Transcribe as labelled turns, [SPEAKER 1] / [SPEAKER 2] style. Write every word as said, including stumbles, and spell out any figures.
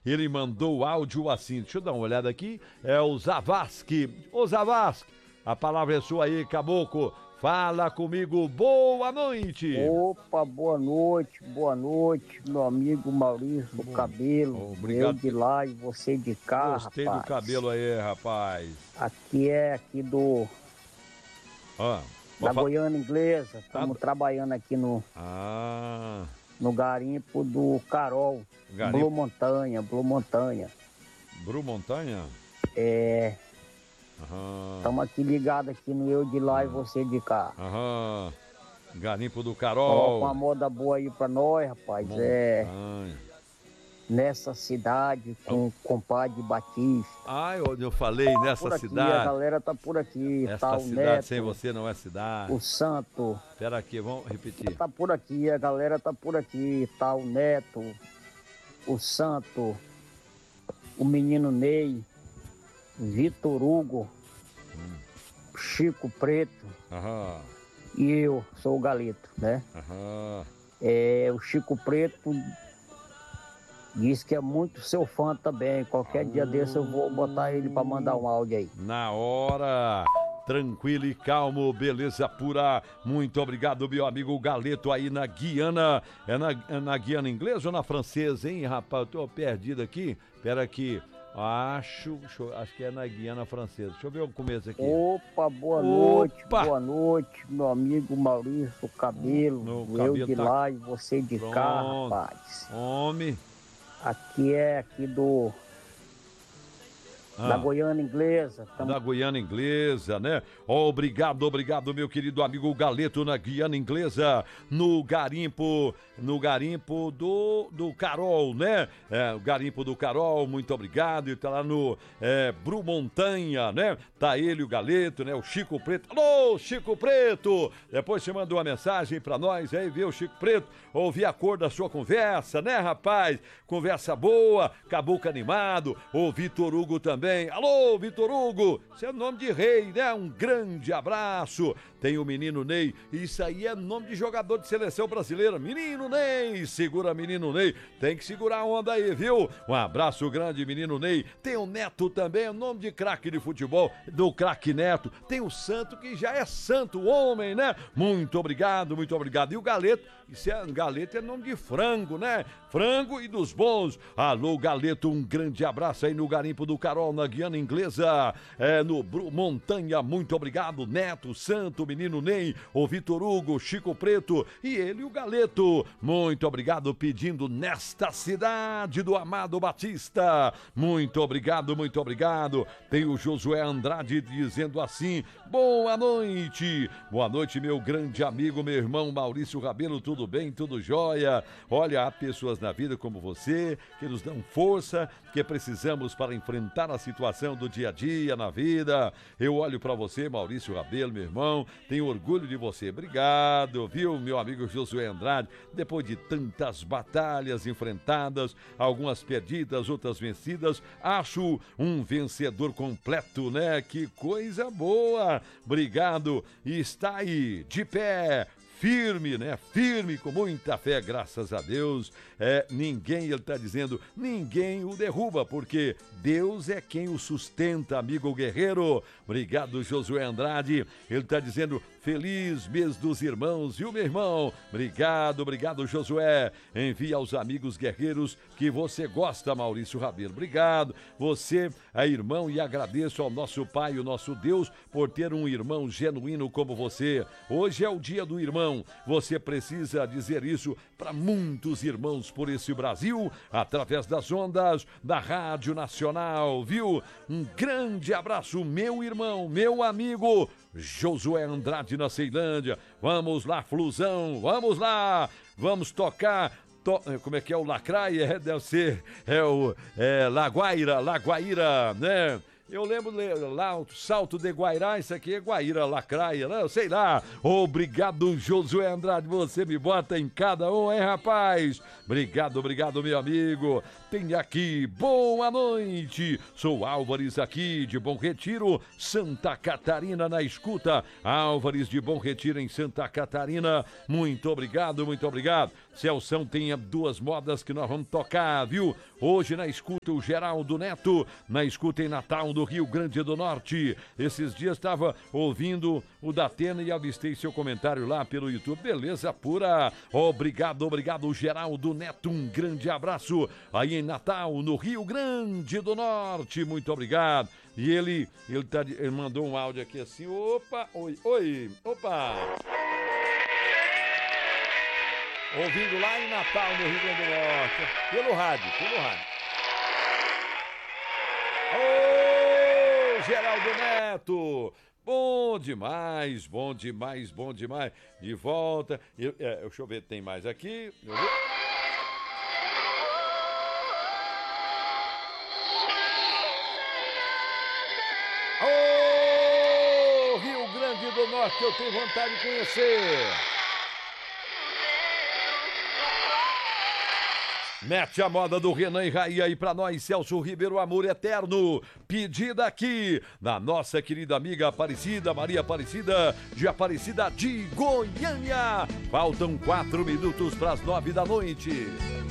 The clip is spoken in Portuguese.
[SPEAKER 1] Ele mandou o áudio assim, deixa eu dar uma olhada aqui, é o Zavascki. Ô Zavascki, a palavra é sua aí, caboclo. Fala comigo, boa noite.
[SPEAKER 2] Opa, boa noite, boa noite, meu amigo Maurício Bom, Cabelo. Obrigado. Eu de lá e você de cá,
[SPEAKER 1] Gostei
[SPEAKER 2] rapaz.
[SPEAKER 1] do cabelo aí, rapaz.
[SPEAKER 2] Aqui é aqui do...
[SPEAKER 1] Ah,
[SPEAKER 2] da Goiânia Inglesa. Estamos
[SPEAKER 1] ah.
[SPEAKER 2] trabalhando aqui no...
[SPEAKER 1] Ah...
[SPEAKER 2] no garimpo do Carol. Garimpo. Blue Montanha, Blue Montanha.
[SPEAKER 1] Blue Montanha?
[SPEAKER 2] É... Estamos
[SPEAKER 1] Aham.
[SPEAKER 2] aqui ligados aqui no eu de lá e você de cá.
[SPEAKER 1] Aham. Garimpo do Carol.
[SPEAKER 2] Coloca uma moda boa aí pra nós, rapaz.
[SPEAKER 1] Montanha.
[SPEAKER 2] É. Nessa cidade com o compadre Batista.
[SPEAKER 1] Ah, eu, eu falei tá nessa
[SPEAKER 2] aqui,
[SPEAKER 1] cidade.
[SPEAKER 2] A galera tá por aqui.
[SPEAKER 1] Essa
[SPEAKER 2] tá o
[SPEAKER 1] cidade
[SPEAKER 2] Neto,
[SPEAKER 1] sem você não é cidade.
[SPEAKER 2] O Santo.
[SPEAKER 1] Espera aqui, vamos repetir.
[SPEAKER 2] Tá por aqui, a galera tá por aqui. Tá o Neto, o Santo, o menino Ney, Vitor Hugo, hum. Chico Preto.
[SPEAKER 1] Aham.
[SPEAKER 2] E eu sou o Galeto, né?
[SPEAKER 1] Aham.
[SPEAKER 2] É, o Chico Preto diz que é muito seu fã também. Qualquer uh... dia desse eu vou botar ele pra mandar um áudio aí.
[SPEAKER 1] Na hora, tranquilo e calmo, beleza pura. Muito obrigado, meu amigo Galeto aí na Guiana. É na, é na Guiana inglesa ou na francesa, hein, rapaz? Eu tô perdido aqui. Pera aqui. Acho, acho que é na Guiana francesa. Deixa eu ver o começo aqui.
[SPEAKER 2] Opa, boa
[SPEAKER 1] Opa.
[SPEAKER 2] noite, boa noite, meu amigo Maurício Cabelo.
[SPEAKER 1] No
[SPEAKER 2] eu
[SPEAKER 1] cabelo
[SPEAKER 2] de
[SPEAKER 1] tá...
[SPEAKER 2] lá e você de
[SPEAKER 1] Pronto.
[SPEAKER 2] cá, rapaz.
[SPEAKER 1] Homem.
[SPEAKER 2] Aqui é aqui do... Ah. Da Goiânia Inglesa.
[SPEAKER 1] Tamo... Da Goiânia Inglesa, né? Obrigado, obrigado, meu querido amigo Galeto na Guiana Inglesa, no garimpo, no garimpo do, do Carol, né? É, o garimpo do Carol, muito obrigado. E tá lá no é, Bru Montanha, né? Tá ele, o Galeto, né? O Chico Preto. Alô, Chico Preto! Depois você manda uma mensagem pra nós aí, viu, Chico Preto? Ouvir a cor da sua conversa, né, rapaz? Conversa boa, caboclo animado. O Vitor Hugo também. Alô, Vitor Hugo, isso é nome de rei, né? Um grande abraço. Tem o menino Ney, isso aí é nome de jogador de seleção brasileira. Menino Ney, segura menino Ney, tem que segurar a onda aí, viu? Um abraço grande, menino Ney. Tem o Neto também, é nome de craque de futebol, do craque Neto. Tem o Santo, que já é santo homem, né? Muito obrigado, muito obrigado. E o Galeto, isso é, Galeto é nome de frango, né? Frango e dos bons. Alô, Galeto, um grande abraço aí no garimpo do Carol, na Guiana Inglesa, é, no Bru Montanha, muito obrigado, Neto, Santo, menino Ney, o Vitor Hugo, Chico Preto e ele, o Galeto, muito obrigado, pedindo nesta cidade do amado Batista, muito obrigado, muito obrigado. Tem o Josué Andrade dizendo assim, boa noite, boa noite, meu grande amigo, meu irmão Maurício Rabelo, tudo bem, tudo jóia? Olha, há pessoas na vida como você, que nos dão força, que precisamos para enfrentar a situação do dia a dia na vida. Eu olho para você, Maurício Rabelo, meu irmão, tenho orgulho de você. Obrigado, viu, meu amigo Josué Andrade? Depois de tantas batalhas enfrentadas, algumas perdidas, outras vencidas, acho um vencedor completo, né? Que coisa boa! Obrigado. E está aí, de pé, firme, né? Firme, com muita fé, graças a Deus. É, ninguém, ele está dizendo, ninguém o derruba, porque Deus é quem o sustenta, amigo guerreiro. Obrigado, Josué Andrade. Ele está dizendo, feliz mês dos irmãos, viu, meu irmão? Obrigado, obrigado, Josué. Envia aos amigos guerreiros que você gosta, Maurício Rabelo. Obrigado, você é irmão, e agradeço ao nosso Pai, o nosso Deus, por ter um irmão genuíno como você. Hoje é o dia do irmão. Você precisa dizer isso para muitos irmãos por esse Brasil, através das ondas da Rádio Nacional, viu? Um grande abraço, meu irmão, meu amigo Josué Andrade na Ceilândia. Vamos lá, Flusão, vamos lá, vamos tocar. To... Como é que é o Lacraia? É, deve ser, é o é, Laguaira, Laguaíra, né? Eu lembro lá, o Salto de Guairá, isso aqui é Guaíra Lacraia, né? Eu sei lá. Obrigado, Josué Andrade, você me bota em cada um, hein, rapaz? Obrigado, obrigado, meu amigo. Tem aqui, boa noite. Sou Álvares aqui de Bom Retiro, Santa Catarina na escuta. Álvares de Bom Retiro em Santa Catarina. Muito obrigado, muito obrigado. Celção, tem duas modas que nós vamos tocar, viu? Hoje na escuta o Geraldo Neto, na escuta em Natal do Rio Grande do Norte. Esses dias estava ouvindo o Datena e avistei seu comentário lá pelo YouTube. Beleza pura. Obrigado, obrigado, Geraldo Neto. Um grande abraço aí em Natal, no Rio Grande do Norte. Muito obrigado. E ele, ele, tá, ele mandou um áudio aqui assim. Opa, oi, oi, opa. Ouvindo lá em Natal, no Rio Grande do Norte. Pelo rádio, pelo rádio. Ô, Geraldo Neto! Bom demais, bom demais, bom demais. De volta. Eu, é, deixa eu ver, tem mais aqui. Eu vou... Ô, Rio Grande do Norte, eu tenho vontade de conhecer. Mete a moda do Renan e Raí aí pra nós, Celso Ribeiro, amor eterno. Pedida aqui da nossa querida amiga Aparecida, Maria Aparecida, de Aparecida de Goiânia. Faltam quatro minutos pras nove da noite.